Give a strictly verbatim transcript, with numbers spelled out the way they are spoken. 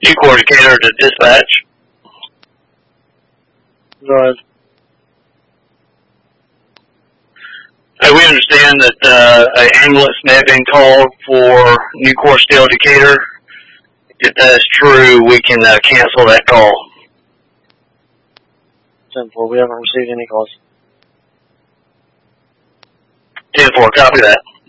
Nucor Decatur to dispatch. Go ahead. Uh, we understand that uh, an ambulance may have been called for Nucor Steel Decatur. If that is true, we can uh, cancel that call. ten four, we haven't received any calls. ten four, copy that.